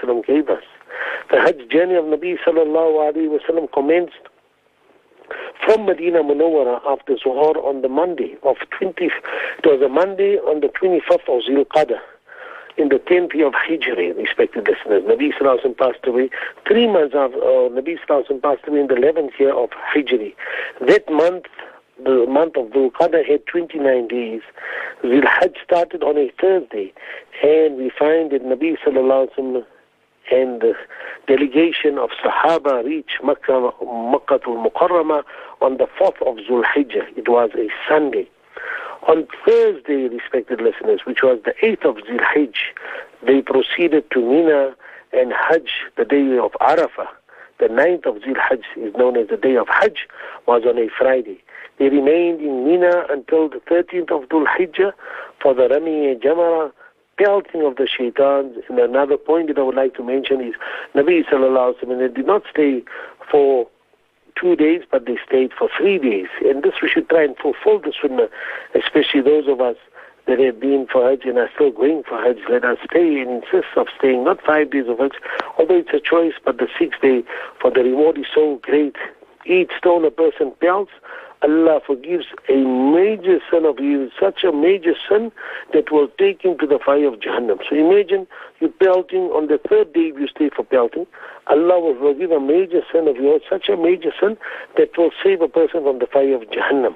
wasallam gave us. The Hajj journey of Nabi sallallahu alayhi wa sallam commenced from Medina Munawwara after Zuhur on the Monday of 20th. It was a Monday on the 25th of Zul Qadr in the 10th year of Hijri, respected listeners. Nabi sallallahu alayhi wa sallam passed away 3 months after, Nabi sallallahu alayhi wa sallam passed away in the 11th year of Hijri. That month, the month of Dhul Qadr, had 29 days. Zul Hajj started on a Thursday, and we find that Nabi sallallahu alayhi wa sallam and the delegation of Sahaba reached Makkah al-Mukarramah on the 4th of Zul Hijjah. It was a Sunday. On Thursday, respected listeners, which was the 8th of Zul Hijj, they proceeded to Mina and Hajj the day of Arafah. The 9th of Zul Hajj is known as the day of Hajj, was on a Friday. They remained in Mina until the 13th of Dhul Hijjah for the Rami Jamara, pelting of the shaitans. And another point that I would like to mention is Nabi sallallahu alaihi wasallam, they did not stay for 2 days, but they stayed for 3 days. And this we should try and fulfill the sunnah, especially those of us that have been for Hajj and are still going for Hajj. Let us stay and insist of staying, not 5 days of Hajj, although it's a choice, but the 6th day, for the reward is so great. Each stone a person pelts, Allah forgives a major sin of you, such a major sin that will take him to the fire of Jahannam. So imagine you pelting on the 3rd day if you stay for pelting. Allah will forgive a major sin of yours, such a major sin that will save a person from the fire of Jahannam.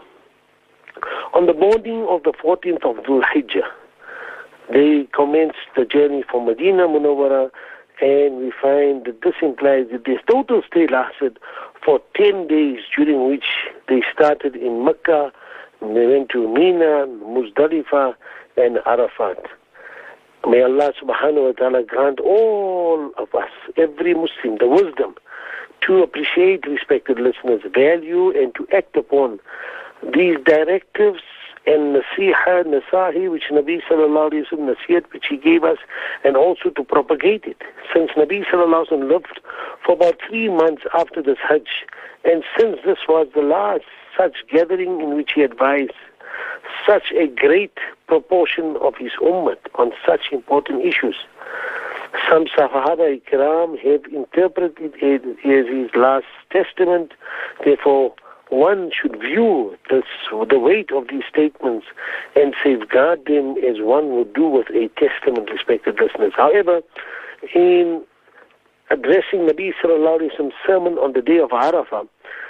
On the morning of the 14th of Dhul Hijjah, they commenced the journey from Medina Munawwara, and we find that this implies that their total stay lasted for 10 days, during which they started in Mecca, they went to Mina, Muzdalifah, and Arafat. May Allah subhanahu wa ta'ala grant all of us, every Muslim, the wisdom to appreciate, respected listeners, value and to act upon these directives and nasahi, which Nabi sallallahu alayhi wa sallam, nasiyat, which he gave us, and also to propagate it. Since Nabi sallallahu alayhi wa sallam lived for about 3 months after this Hajj, and since this was the last such gathering in which he advised such a great proportion of his ummah on such important issues, some Sahaba Ikram have interpreted it as his last testament. Therefore, one should view the weight of these statements and safeguard them as one would do with a testament, respected listeners. However, in addressing Nabi sallallahu alayhi wa sallam's sermon on the day of Arafah,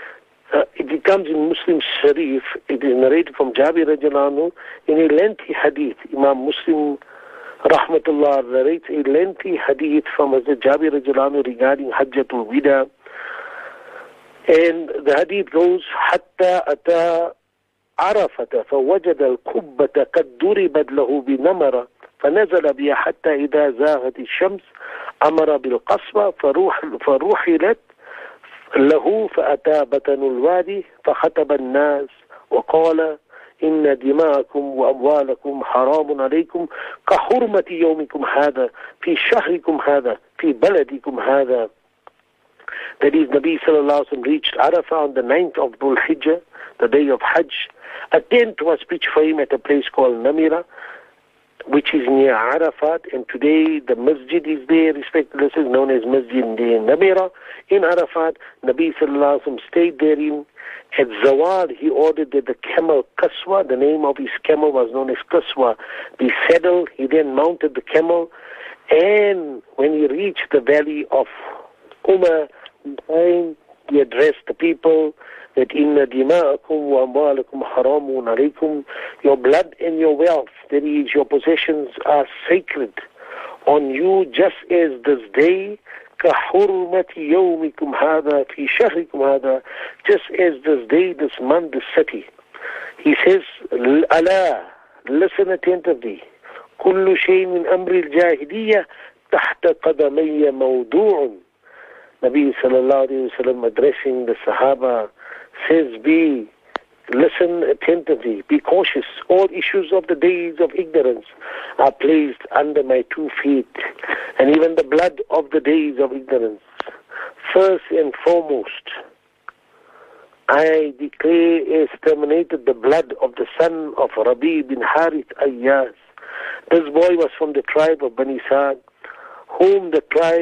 it comes in Muslim Sharif. It is narrated from Jabir radiallahu anhu in a lengthy hadith. Imam Muslim rahmatullah narrates a lengthy hadith from Hazrat Jabir radiallahu anhu regarding Hajjatul Wida. And the hadith goes, حتى أتى عرفة فوجد القبة قد ضربت له بنمرة فنزل بها حتى إذا زاغت الشمس أمر بالقصوى فروحلت له فأتى بطن الوادي فخطب الناس وقال إن دماءكم وأموالكم حرام عليكم كحرمة يومكم هذا في شهركم هذا في بلدكم هذا. That is, Nabi sallallahu alaihi wasallam reached Arafah on the 9th of Dhul Hijjah, the day of Hajj. A tent was pitched for him at a place called Namira, which is near Arafat, and today the masjid is there, respected listeners, known as Masjid Namira. In Arafat, Nabi sallallahu alaihi wasallam stayed therein. At Zawal, he ordered that the camel Qaswa, the name of his camel was known as Qaswa, be saddled. He then mounted the camel, and when he reached the valley of Umar, he addressed the people that inna dima'akum wa amwalakum haramun alaykum, your blood and your wealth, that is, your possessions, are sacred on you, just as this day, كحرمة يومكم هذا في شهركم هذا, just as this day, this month, this city. He says, Allah, listen attentively, كل شيء من أمر الجاهلية تحت قدمي موضوع. Nabi sallallahu alayhi wa sallam addressing the Sahaba says, listen attentively, be cautious. All issues of the days of ignorance are placed under my 2 feet, and even the blood of the days of ignorance. First and foremost, I declare as terminated the blood of the son of Rabi bin Harith Ayyaz. This boy was from the tribe of Bani Sa'd, whom the tribe